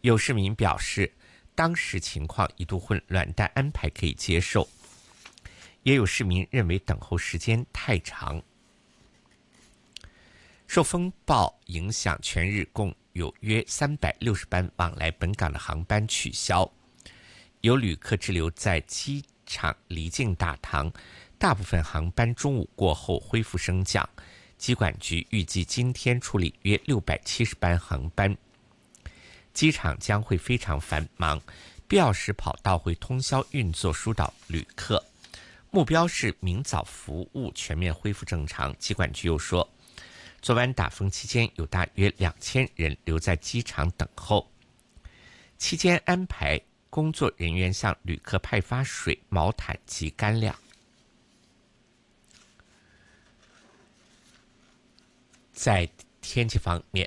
有市民表示，当时情况一度混乱，但安排可以接受。也有市民认为等候时间太长。受风暴影响，全日共有约360班往来本港的航班取消，有旅客滞留在机场离境大堂，大部分航班中午过后恢复升降。机管局预计今天处理约670班航班，机场将会非常繁忙，必要时跑道会通宵运作疏导旅客。目标是明早服务全面恢复正常。机管局又说，昨晚打风期间有大约2000人留在机场等候，期间安排工作人员向旅客派发水、毛毯及干粮。在天气方面，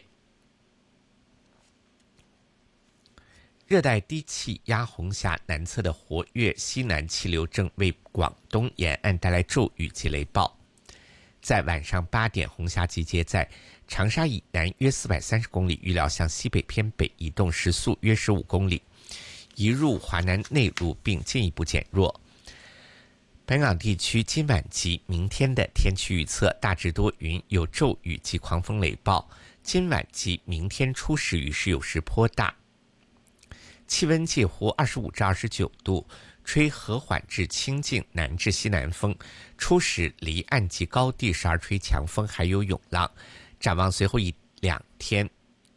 热带低气压红霞南侧的活跃西南气流正为广东沿岸带来骤雨及雷暴。在晚上8点，红霞集结在长沙以南约430公里，预料向西北偏北移动，时速约15公里，移入华南内陆并进一步减弱。本港地区今晚及明天的天气预测大致多云，有骤雨及狂风雷暴。今晚及明天初时雨势有时颇大，气温介乎25至29度，吹和缓至清劲南至西南风，初时离岸及高地时而吹强风，还有涌浪。展望随后1-2天，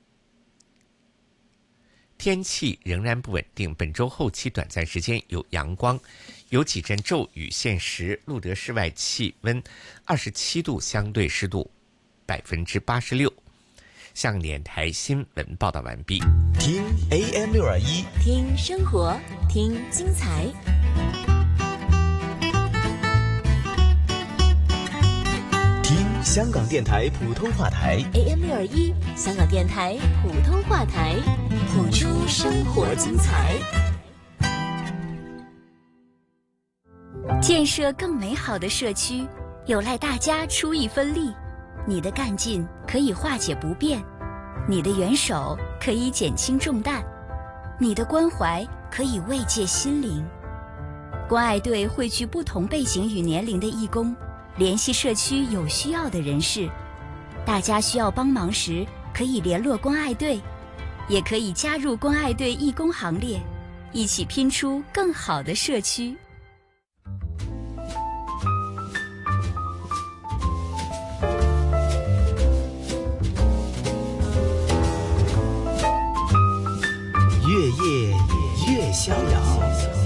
天气仍然不稳定，本周后期短暂时间有阳光，有几阵骤雨。现时录得室外气温27度，相对湿度86%。香港电台新闻报道完毕。 听 AM621， 听生活，听精彩。 听香港电台普通话台 AM621，香港电台普通话台，谱出生活精彩。 建设更美好的社区，有赖大家出一分力。你的干劲可以化解不便，你的援手可以减轻重担，你的关怀可以慰藉心灵。关爱队汇聚不同背景与年龄的义工，联系社区有需要的人士。大家需要帮忙时，可以联络关爱队，也可以加入关爱队义工行列，一起拼出更好的社区。 越夜越逍遥，